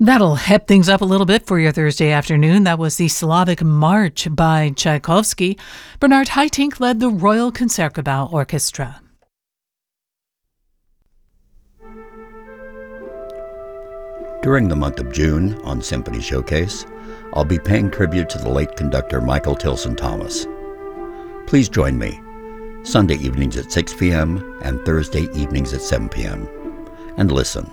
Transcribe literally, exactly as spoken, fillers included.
That'll hep things up a little bit for your Thursday afternoon. That was the Slavic March by Tchaikovsky. Bernard Haitink led the Royal Concertgebouw Orchestra. During the month of June on Symphony Showcase, I'll be paying tribute to the late conductor Michael Tilson Thomas. Please join me Sunday evenings at six p.m. and Thursday evenings at seven p.m. and listen.